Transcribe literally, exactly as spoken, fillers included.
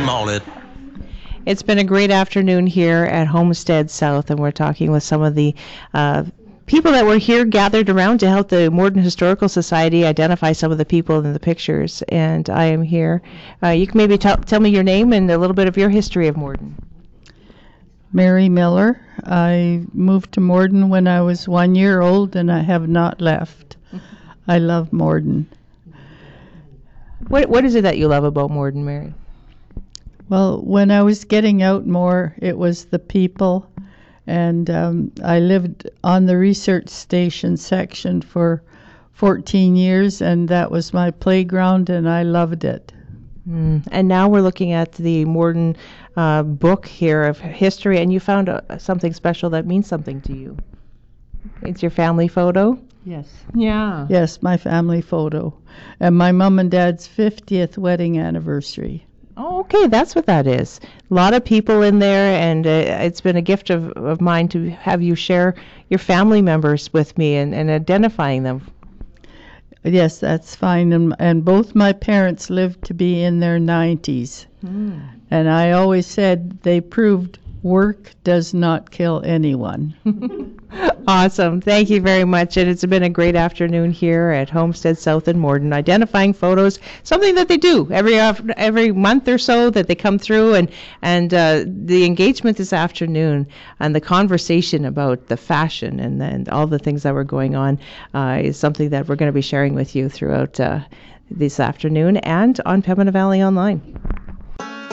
mullet. It's been a great afternoon here at Homestead South, and we're talking with some of the uh, people that were here gathered around to help the Morden Historical Society identify some of the people in the pictures. And I am here. Uh, you can maybe tell tell me your name and a little bit of your history of Morden. Mary Miller. I moved to Morden when I was one year old, and I have not left. I love Morden. What What is it that you love about Morden, Mary? Well, when I was getting out more, it was the people, and um, I lived on the research station section for fourteen years, and that was my playground, and I loved it. Mm. And now we're looking at the Morden uh, book here of history, and you found uh, something special that means something to you. It's your family photo? Yes. Yeah. Yes, my family photo, and my mom and dad's fiftieth wedding anniversary. Oh, okay, that's what that is. A lot of people in there, and uh, it's been a gift of, of mine to have you share your family members with me and, and identifying them. Yes, that's fine. And, and both my parents lived to be in their nineties. Mm. And I always said they proved work does not kill anyone. Awesome. Thank you very much. And it's been a great afternoon here at Homestead South in Morden, identifying photos, something that they do every every month or so that they come through. And, and uh, the engagement this afternoon and the conversation about the fashion and, and all the things that were going on uh, is something that we're going to be sharing with you throughout uh, this afternoon and on Pembina Valley Online.